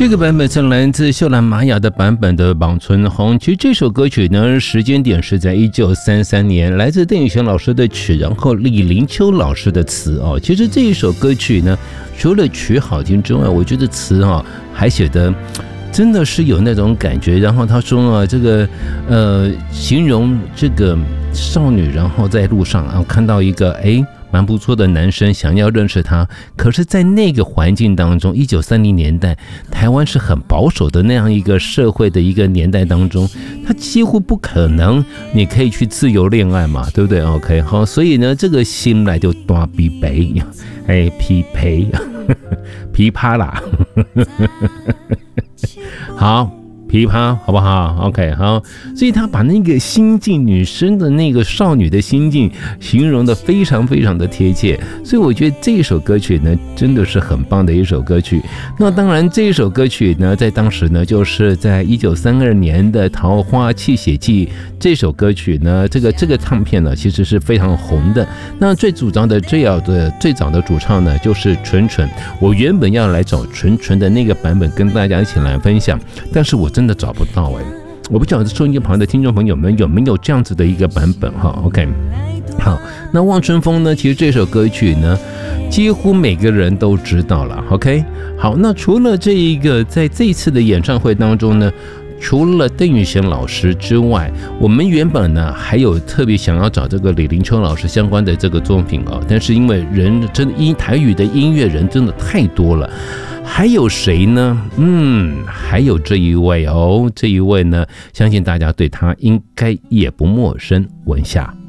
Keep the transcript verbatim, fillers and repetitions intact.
这个版本是来自秀兰玛雅的版本的《望春风》。其实这首歌曲呢，时间点是在一九三三年，来自邓雨贤老师的曲，然后李林秋老师的词哦。其实这一首歌曲呢，除了曲好听之外，我觉得词哦还写得真的是有那种感觉。然后他说啊，这个呃，形容这个少女，然后在路上啊看到一个哎。蛮不错的男生，想要认识他，可是在那个环境当中，一九三零年代台湾是很保守的那样一个社会的一个年代当中，他几乎不可能你可以去自由恋爱嘛，对不对 OK 好，所以呢这个心来就大比北哎匹配琵琶啦好琵琶好不好 OK 好，所以他把那个心境，女生的那个少女的心境形容的非常非常的贴切，所以我觉得这首歌曲呢真的是很棒的一首歌曲。那当然这首歌曲呢在当时呢就是在一九三二年的《桃花泣血记》这首歌曲呢，这个这个唱片呢其实是非常红的。那最主张的最要的最早的主唱呢就是纯纯，我原本要来找纯纯的那个版本跟大家一起来分享，但是我真的找不到哎、欸，我不晓得收音机旁的听众朋友们有没有这样子的一个版本哈 ？OK， 好，那《望春风》呢？其实这首歌曲呢，几乎每个人都知道了。OK， 好，那除了这一个，在这一次的演唱会当中呢，除了邓雨贤老师之外，我们原本呢还有特别想要找这个李林秋老师相关的这个作品哦，但是因为人真的音台语的音乐人真的太多了。还有谁呢？嗯，还有这一位哦，这一位呢，相信大家对他应该也不陌生。文夏。